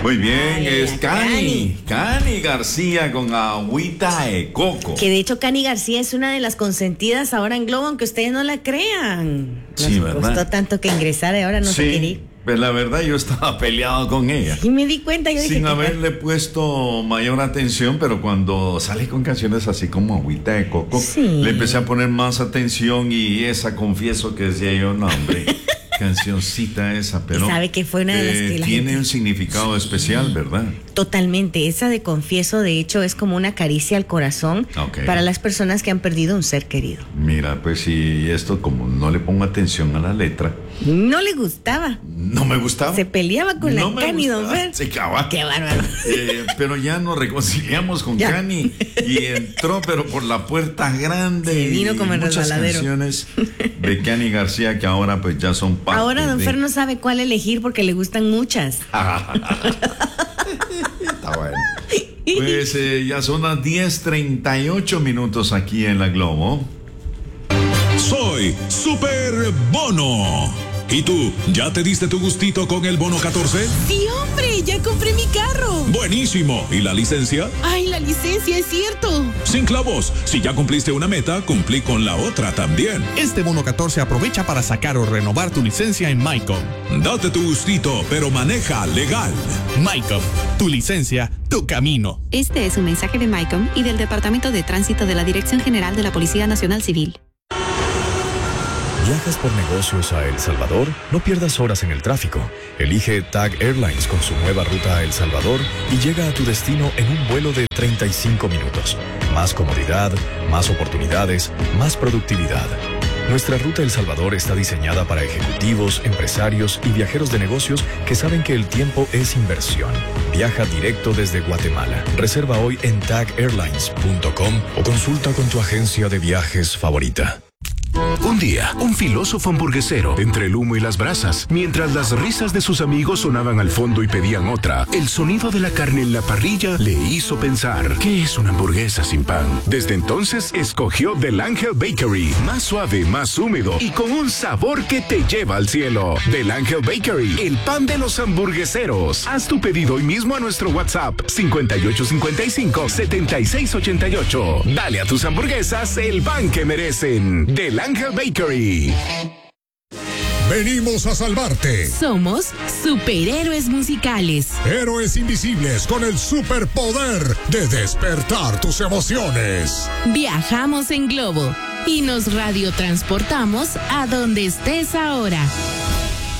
Muy bien, es Cani García con agüita de coco. Que de hecho Cani García es una de las consentidas ahora en Globo, aunque ustedes no la crean. Sí, Nos ¿verdad? costó tanto que ingresara y ahora no se quiere ir. Pues la verdad yo estaba peleado con ella. Y me di cuenta, yo dije sin que haberle puesto mayor atención, pero cuando sale con canciones así como agüita de coco, le empecé a poner más atención y esa confieso que decía yo, no hombre, cancioncita esa, pero sabe que fue una de las que la tiene gente... un significado especial, ¿verdad? Totalmente, esa de Confieso de hecho es como una caricia al corazón para las personas que han perdido un ser querido. Mira, pues si esto como no le pongo atención a la letra. No le gustaba. No me gustaba. Se peleaba con la Cani, don Fer. Se acaba. Qué bárbaro. Pero ya nos reconciliamos con Cani y entró pero por la puerta grande. Se vino como el muchas resbaladero. Canciones de Cani García que ahora pues ya son parte. Ahora don Fer no sabe cuál elegir porque le gustan muchas. Está bueno. Pues ya son las 10:38 aquí en la Globo. Soy Super Bono. ¿Y tú, ya te diste tu gustito con el bono 14? Sí, hombre, ya compré mi carro. Buenísimo. ¿Y la licencia? Ay, la licencia, es cierto. Sin clavos. Si ya cumpliste una meta, cumplí con la otra también. Este bono 14 aprovecha para sacar o renovar tu licencia en MyCom. Date tu gustito, pero maneja legal. MyCom, tu licencia, tu camino. Este es un mensaje de MyCom y del Departamento de Tránsito de la Dirección General de la Policía Nacional Civil. ¿Viajas por negocios a El Salvador? No pierdas horas en el tráfico. Elige TAG Airlines con su nueva ruta a El Salvador y llega a tu destino en un vuelo de 35 minutos. Más comodidad, más oportunidades, más productividad. Nuestra ruta a El Salvador está diseñada para ejecutivos, empresarios y viajeros de negocios que saben que el tiempo es inversión. Viaja directo desde Guatemala. Reserva hoy en tagairlines.com o consulta con tu agencia de viajes favorita. Un día, un filósofo hamburguesero, entre el humo y las brasas, mientras las risas de sus amigos sonaban al fondo y pedían otra, el sonido de la carne en la parrilla le hizo pensar, ¿qué es una hamburguesa sin pan? Desde entonces, escogió Del Ángel Bakery, más suave, más húmedo y con un sabor que te lleva al cielo. Del Ángel Bakery, el pan de los hamburgueseros. Haz tu pedido hoy mismo a nuestro WhatsApp, 5855-7688. Dale a tus hamburguesas el pan que merecen. Del Ángel Bakery. Venimos a salvarte. Somos superhéroes musicales. Héroes invisibles con el superpoder de despertar tus emociones. Viajamos en globo y nos radiotransportamos a donde estés ahora.